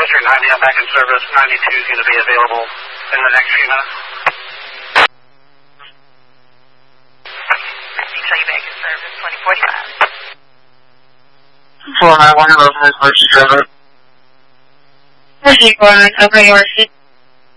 District 90, I'm back in service. 92 is going to be available in the next few minutes. Tell you back in service, 2045. 491, hello, Miss Mercy Driver. Mercy, 491, okay, your seat.